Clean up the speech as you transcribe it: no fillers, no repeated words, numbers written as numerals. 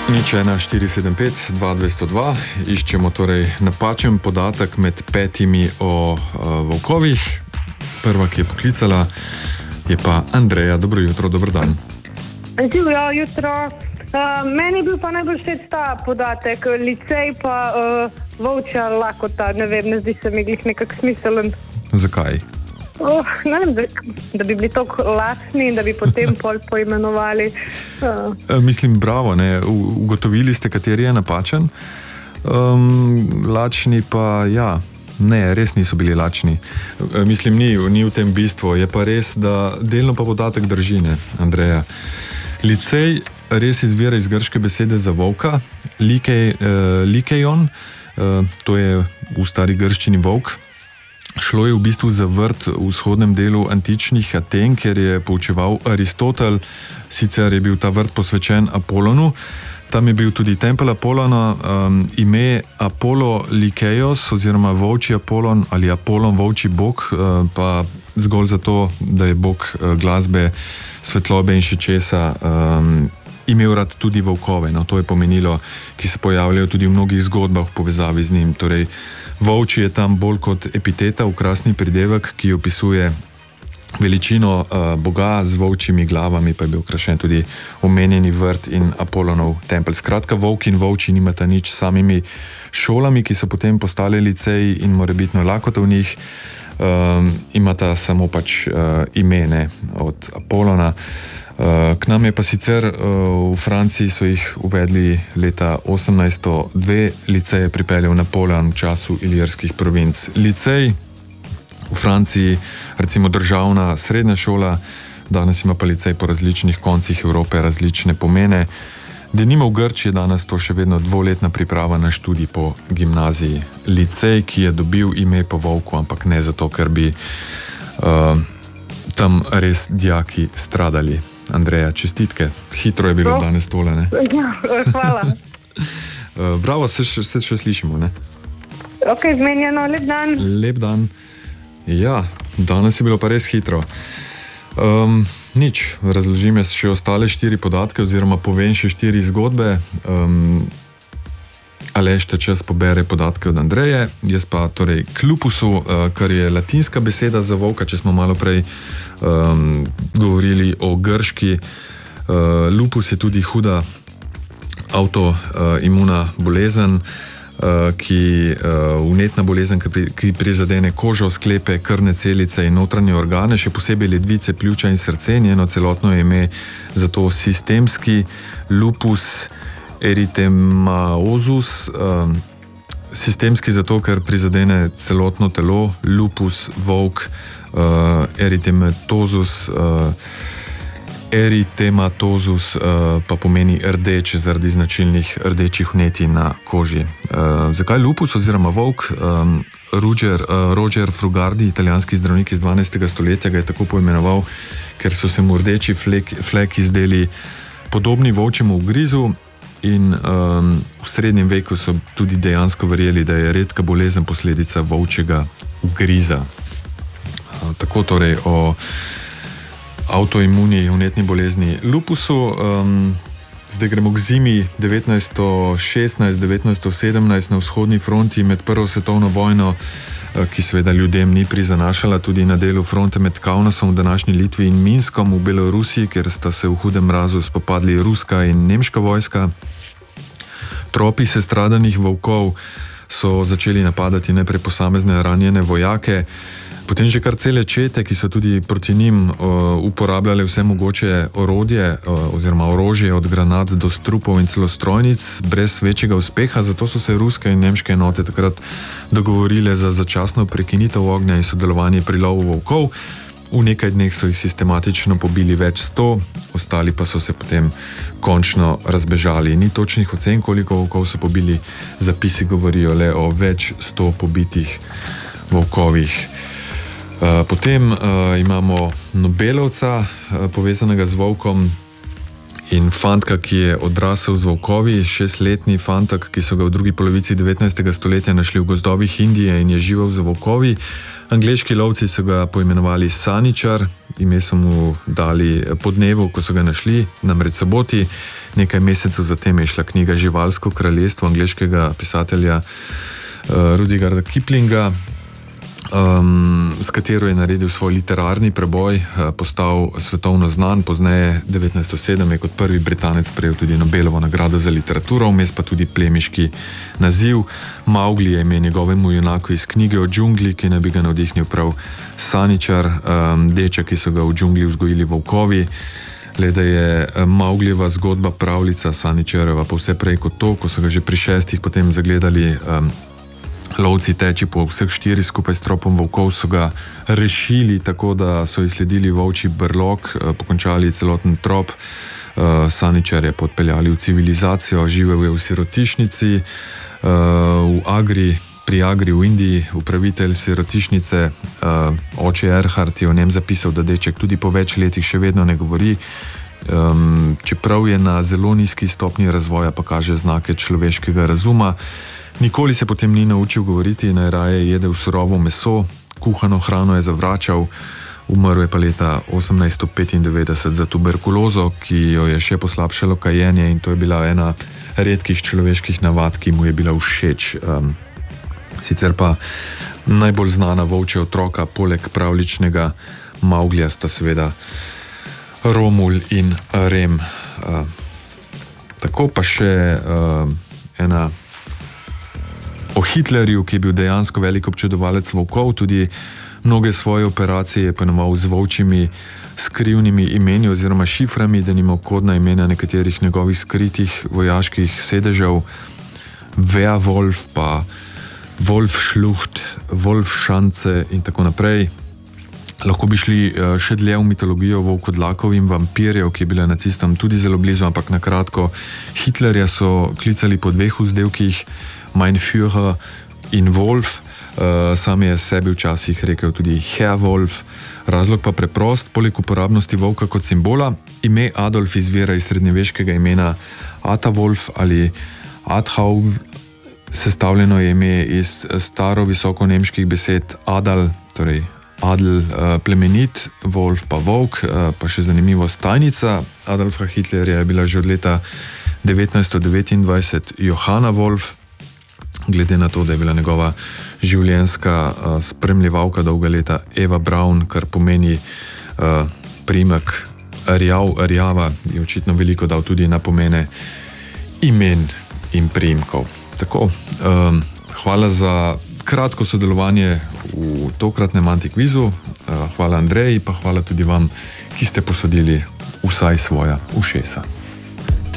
Nič 1 475 2202. Iščemo torej napačen podatek med 5 o volkovih. Prva, ki je poklicala, je pa Andreja. Dobro jutro, dober dan. Živijo, jutro. Meni je bil pa najbolj všeč ta podatek, licej pa volčja lakota. Ne vem, ne zdi se mi glih nekak smiselen. Zakaj? Ne vem, da bi bili toliko lačni in da bi potem poimenovali. Mislim, bravo, ne? Ugotovili ste, kateri je napačen. Lačni pa, ja, ne, res niso bili lačni. Mislim, ni v tem bistvu. Je pa res, da delno pa podatek drži, ne, Andreja. Licej res izvira iz grške besede za volka, likejon, to je v stari grščini volk. Šlo je v bistvu za vrt v vzhodnem delu antičnih Aten, kjer je poučeval Aristotel. Sicer je bil ta vrt posvečen Apolonu. Tam je bil tudi tempelj Apolona. Ime Apollo Likejos oziroma volčji Apolon ali Apolon volčji bog, pa zgolj zato, da je bog glasbe, svetlobe in še česa imel rad tudi volkove. No, to je pomenilo, ki se pojavljajo tudi v mnogih zgodbah v povezavi z njim. Torej, volčji je tam bolj kot epiteta, okrasni pridevek, ki opisuje veličino boga z volčjimi glavami, pa je bil okrašen tudi omenjeni vrt in Apolonov tempelj. Skratka, volk in volčji nimata nič s samimi šolami, ki so potem postale liceji in morebitno lakoto v njih. Imata samo pač imene od Apolona. K nam je pa sicer v Franciji so jih uvedli leta 1802, licej je pripeljal Napoleon v času ilirskih provinc. Licej v Franciji, recimo državna srednja šola, danes ima pa licej po različnih koncih Evrope različne pomene. Denimo v Grčiji je danes to še vedno dvoletna priprava na študij po gimnaziji. Licej, ki je dobil ime po volku, ampak ne zato, ker bi tam res dijaki stradali. Andreja, čestitke. Hitro je bilo danes tole, ne? Ja, hvala. Bravo, se še slišimo, ne? Ok, zmenjeno, lep dan. Lep dan. Ja, danes je bilo pa res hitro. Nič, razložim jaz še ostale 4 podatke oziroma povem še 4 zgodbe. Aleš čas pobere podatke od Andreje. Jaz pa torej k lupusu, kar je latinska beseda za volka, če smo malo prej govorili o grški. Lupus je tudi huda autoimuna bolezen, vnetna bolezen, ki prizadene kožo, sklepe, krvne celice in notranje organe, še posebej ledvice, pljuča in srce. Njeno celotno ime za to sistemski lupus erythematosus, sistemski zato, ker prizadene celotno telo, lupus, volk, erythematosus pa pomeni rdeč zaradi značilnih rdečih vnetij na koži. Zakaj lupus oziroma volk? Roger Frugardi, italijanski zdravnik iz 12. stoletja, ga je tako poimenoval, ker so se mu rdeči fleki zdeli podobni volčjemu ugrizu. In v srednjem veku so tudi dejansko verjeli, da je redka bolezen posledica volčjega ugriza. Tako torej o avtoimuni vnetni bolezni lupusu. Zdaj gremo k zimi 1916-1917 na vzhodni fronti med Prvo svetovno vojno, ki seveda ljudem ni prizanašala, tudi na delu fronte med Kaunasom v današnji Litvi in Minskom v Belorusiji, kjer sta se v hudem mrazu spopadli ruska in nemška vojska. Tropi sestradanih volkov so začeli napadati najprej posamezne ranjene vojake, potem že kar cele čete, ki so tudi proti njim uporabljale vse mogoče orodje oziroma orožje od granat do strupov in celo strojnic brez večjega uspeha, zato so se ruske in nemške enote takrat dogovorile za začasno prekinitev ognja in sodelovanje pri lovu volkov. V nekaj dneh so jih sistematično pobili več 100, ostali pa so se potem končno razbežali. Ni točnih ocen, koliko volkov so pobili, zapisi govorijo le o več 100 pobitih volkovih. Potem imamo Nobelovca, povezanega z volkom, in fantka, ki je odrasel z volkovi, 6-letni fantak, ki so ga v drugi polovici 19. stoletja našli v gozdovih Indije in je živel z volkovi. Angleški lovci so ga poimenovali Saničar, ime so mu dali po dnevu, ko so ga našli, namreč soboti. Nekaj mesecev zatem je šla knjiga Živalsko kraljestvo angleškega pisatelja Rudyarda Kiplinga, s katero je naredil svoj literarni preboj, postal svetovno znan, pozneje 1907 je kot prvi Britanec prejel tudi Nobelovo nagrado za literaturo, vmes pa tudi plemiški naziv. Mowgli je ime njegovemu junaku iz knjige o džungli, ki naj bi ga navdihnil prav Saničar, deček, ki so ga v džungli vzgojili volkovi. Le da je Mowglijeva zgodba pravljica, Saničarjeva pa vse prej kot to, ko so ga že pri 6 potem zagledali lovci teči po vseh 4 skupaj s tropom volkov, so ga rešili tako, da so izsledili volčji brlog, pokončali celoten trop. Saničarje podpeljali v civilizacijo, živel je v sirotišnici, pri Agri v Indiji. Upravitelj sirotišnice, oče Erhard, je o njem zapisal, da deček tudi po več letih še vedno ne govori, čeprav je na zelo nizki stopnji razvoja, pa kaže znake človeškega razuma. Nikoli se potem ni naučil govoriti, najraje je jedel surovo meso, kuhano hrano je zavračal, umrl je pa leta 1895 za tuberkulozo, ki jo je še poslabšalo kajenje, in to je bila ena redkih človeških navad, ki mu je bila všeč. Sicer pa najbolj znana volčja otroka, poleg pravljičnega Mowglija, sta seveda Romul in Rem. Tako pa še ena o Hitlerju, ki je bil dejansko velik občudovalec volkov, tudi mnoge svoje operacije je poimenoval z volčjimi skrivnimi imeni oziroma šiframi, denimo kodna imena nekaterih njegovih skritih vojaških sedežev, Werwolf, pa Wolfschlucht, Wolfschanze in tako naprej. Lahko bi šli še dlje v mitologijo volkodlakov in vampirjev, ki je bila nacistom tudi zelo blizu, ampak na kratko, Hitlerja so klicali po 2 vzdevkih, Mein Führer in Wolf. Sam je sebi včasih rekel tudi Herr Wolf. Razlog pa preprost, poleg uporabnosti volka kot simbola, ime Adolf izvira iz srednjeveškega imena Atawolf ali Adhav. Sestavljeno je ime iz staro visoko nemških besed Adal, torej Adel plemenit, Wolf pa volk, pa še zanimivo stajnica Adolfa Hitlerja je bila že od leta 1929 Johanna Wolf, glede na to, da je bila njegova življenjska spremljevalka dolga leta Eva Braun, kar pomeni priimek rjava, je očitno veliko dal tudi na pomene imen in priimkov. Tako, hvala za kratko sodelovanje v tokratnem Antikvizu, hvala Andreji, pa hvala tudi vam, ki ste posodili vsaj svoja ušesa.